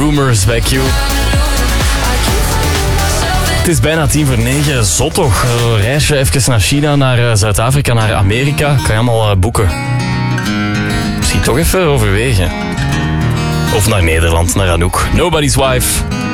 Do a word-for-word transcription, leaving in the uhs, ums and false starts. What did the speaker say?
Rumors bij Q. Het is bijna tien voor negen. Zot toch? Een reisje even naar China, naar uh, Zuid-Afrika, naar Amerika. Kan je allemaal uh, boeken. Misschien toch even overwegen. Of naar Nederland, naar Anouk. Nobody's Wife.